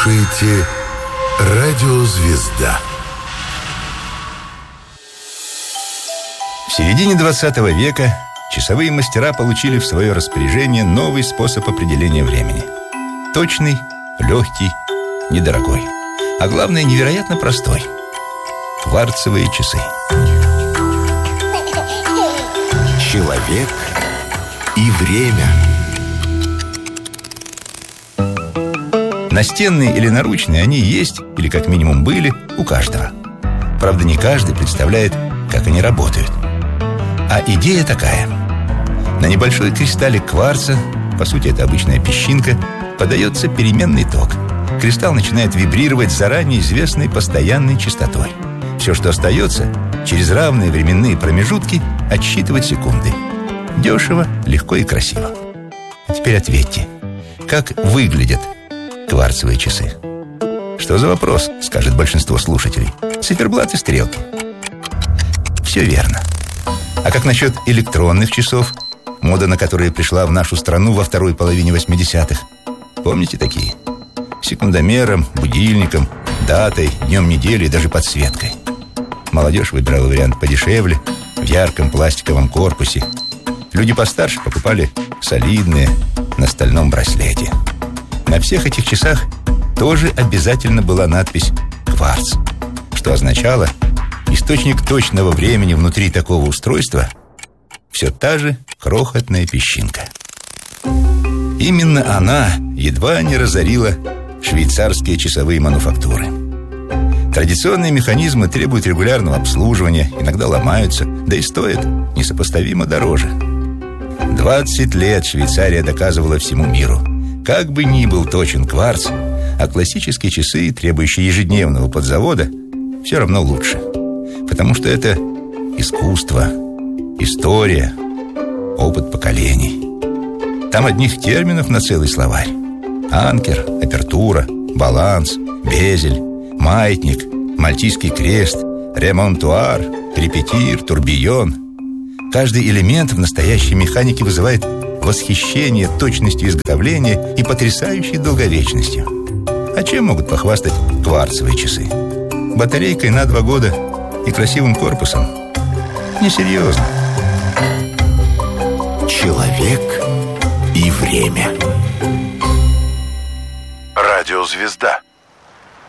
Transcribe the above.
слушаете «Радио Звезда». В середине 20 века часовые мастера получили в свое распоряжение новый способ определения времени. Точный, легкий, недорогой. А главное, невероятно простой. Кварцевые часы. Человек и время. Настенные или наручные они есть, или как минимум были, у каждого. Правда, не каждый представляет, как они работают. А идея такая. На небольшой кристаллик кварца, по сути это обычная песчинка, подается переменный ток. Кристалл начинает вибрировать с заранее известной постоянной частотой. Все, что остается, через равные временные промежутки отсчитывать секунды. Дешево, легко и красиво. А теперь ответьте, как выглядят кварцевые часы? Что за вопрос, скажет большинство слушателей. Циферблат и стрелки. Все верно. А как насчет электронных часов, мода на которые пришла в нашу страну во второй половине 80-х? Помните такие? Секундомером, будильником, датой, днем недели и даже подсветкой. Молодежь выбирала вариант подешевле, в ярком пластиковом корпусе. Люди постарше покупали солидные на стальном браслете. На всех этих часах тоже обязательно была надпись «Кварц», что означало, источник точного времени внутри такого устройства все та же крохотная песчинка. Именно она едва не разорила швейцарские часовые мануфактуры. Традиционные механизмы требуют регулярного обслуживания, иногда ломаются, да и стоят несопоставимо дороже. 20 лет Швейцария доказывала всему миру: как бы ни был точен кварц, а классические часы, требующие ежедневного подзавода, все равно лучше. Потому что это искусство, история, опыт поколений. Там одних терминов на целый словарь. Анкер, апертура, баланс, безель, маятник, мальтийский крест, ремонтуар, репетир, турбион. Каждый элемент в настоящей механике вызывает восхищение точностью изготовления и потрясающей долговечностью. А чем могут похвастать кварцевые часы? Батарейкой на 2 года и красивым корпусом? Несерьезно. Человек и время. «Радио Звезда».